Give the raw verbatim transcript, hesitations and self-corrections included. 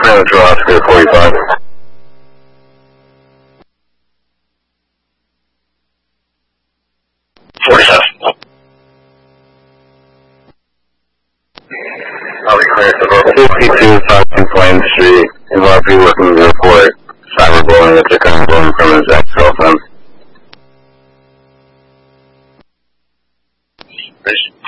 French Oscar forty-five. forty-seven. I'll be clear for fifty-two South Plain Street. Is R P looking to report cyberbullying that's occurring from his ex-girlfriend.